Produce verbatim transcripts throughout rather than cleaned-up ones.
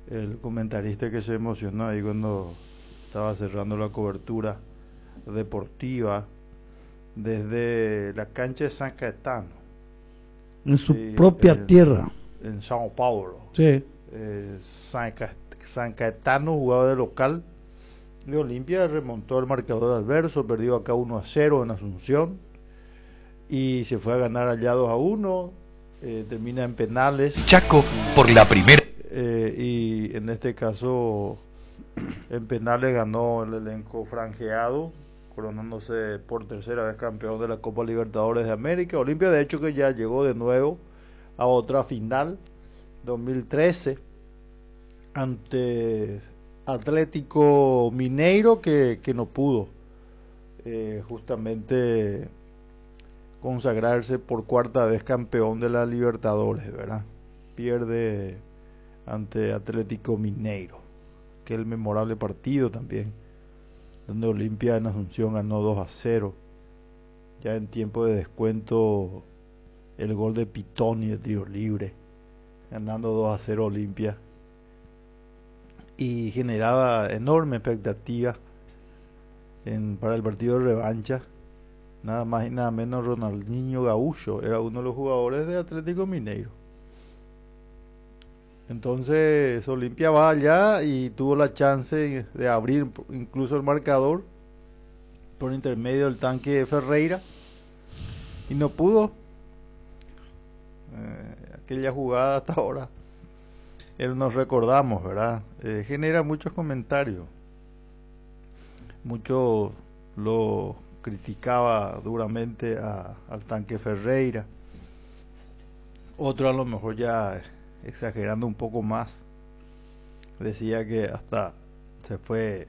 el comentarista que se emocionó ahí cuando estaba cerrando la cobertura deportiva desde la cancha de San Caetano, En su sí, propia en, tierra. en Sao Paulo. Sí. Eh, San, Ca San Caetano jugaba de local y Olimpia remontó el marcador adverso, perdió acá uno a cero en Asunción y se fue a ganar allá dos a uno, eh, termina en penales. Chaco por la primera. Eh, y en este caso en penales ganó el elenco franjeado, coronándose por tercera vez campeón de la Copa Libertadores de América. Olimpia de hecho que ya llegó de nuevo a otra final, dos mil trece, ante Atlético Mineiro, que, que no pudo eh, justamente consagrarse por cuarta vez campeón de la Libertadores, ¿verdad? Pierde ante Atlético Mineiro, que el memorable partido también, donde Olimpia en Asunción ganó dos a cero, ya en tiempo de descuento el gol de Pitoni de tiro libre, ganando dos a cero Olimpia, y generaba enorme expectativa en, para el partido de revancha. Nada más y nada menos Ronaldinho Gaúcho era uno de los jugadores de Atlético Mineiro. Entonces Olimpia va allá y tuvo la chance de abrir incluso el marcador por intermedio del tanque Ferreira y no pudo. Eh, aquella jugada hasta ahora él nos recordamos, ¿verdad? Eh, genera muchos comentarios. Muchos lo criticaba duramente a, al tanque Ferreira. Otro a lo mejor ya exagerando un poco más, decía que hasta se fue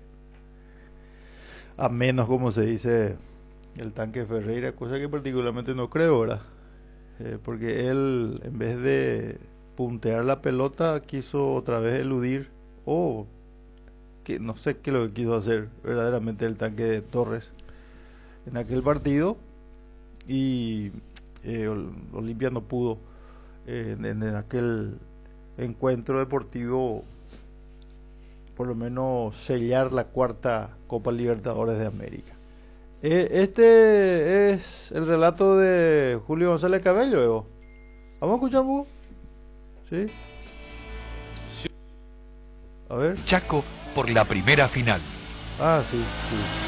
a menos, como se dice, el tanque Ferreira, cosa que particularmente no creo, ¿verdad? Eh, porque él, en vez de puntear la pelota, quiso otra vez eludir, o oh, que no sé qué es lo que quiso hacer verdaderamente el tanque de Torres en aquel partido, y eh, Olimpia no pudo eh, en, en aquel encuentro deportivo por lo menos sellar la cuarta Copa Libertadores de América. Eh, este es el relato de Julio González Cabello, Evo. ¿Vamos a escuchar, Hugo? ¿Sí? A ver. Chaco por la primera final. Ah, sí, sí.